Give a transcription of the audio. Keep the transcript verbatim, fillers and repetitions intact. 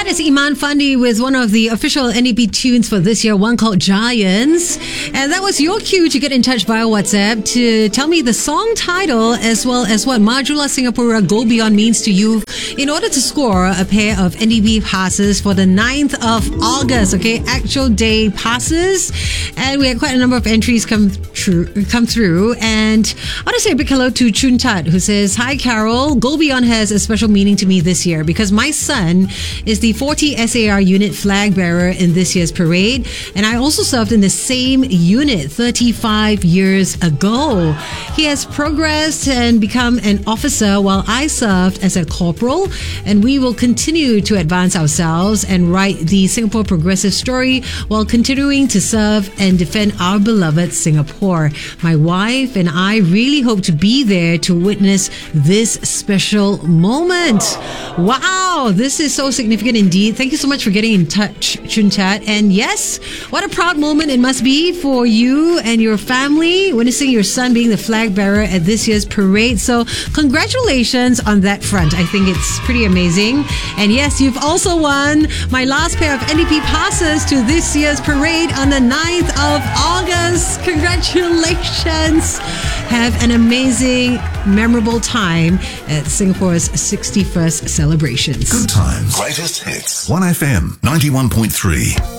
is Iman Fandi with one of the official N D P tunes for this year, one called Giants. And that was your cue to get in touch via WhatsApp to tell me the song title as well as what Majula Singapura Go Beyond means to you in order to score a pair of N D P passes for the ninth of August, okay? Actual day passes. And we had quite a number of entries come through. Come through. And I want to say a big hello to Chun Tat, who says, "Hi Carol, Go Beyond has a special meaning to me this year because my son is the forty S A R unit flag bearer in this year's parade, and I also served in the same unit thirty-five years ago. He has progressed and become an officer while I served as a corporal, and we will continue to advance ourselves and write the Singapore progressive story while continuing to serve and defend our beloved Singapore. My wife and I really hope to be there to witness this special moment." Wow, this is so significant indeed. Thank you so much for getting in touch, Chun Chat. And yes, what a proud moment it must be for you and your family witnessing your son being the flag bearer at this year's parade. So congratulations on that front. I think it's pretty amazing. And yes, you've also won my last pair of N D P passes to this year's parade on the ninth of August. Congratulations. Have an amazing, memorable time at Singapore's sixty-first celebrations. Good times. Greatest hits. one F M ninety-one point three.